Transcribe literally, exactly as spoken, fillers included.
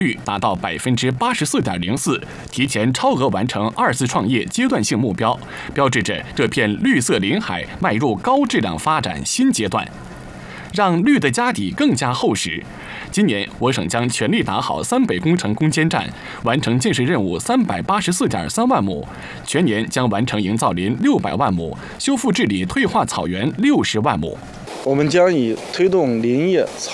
率达到百分之八十四点零四，提前超额完成二次创业阶段性目标，标志着这片绿色林海迈入高质量发展新阶段，让绿的家底更加厚实。今年，我省将全力打好三北工程攻坚战，完成建设任务三百八十四点三万亩，全年将完成营造林六百万亩，修复治理退化草原六十万亩。 我们将以推动林业草